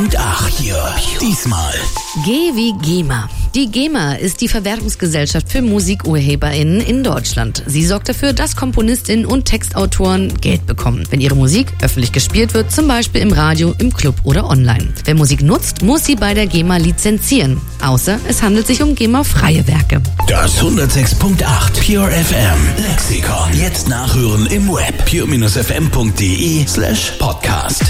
hier. Diesmal G wie GEMA. Die GEMA ist die Verwertungsgesellschaft für MusikurheberInnen in Deutschland. Sie sorgt dafür, dass KomponistInnen und Textautoren Geld bekommen, wenn ihre Musik öffentlich gespielt wird, zum Beispiel im Radio, im Club oder online. Wer Musik nutzt, muss sie bei der GEMA lizenzieren. Außer es handelt sich um GEMA-freie Werke. das 106.8 Pure FM Lexikon. Jetzt nachhören im Web pure-fm.de/podcast.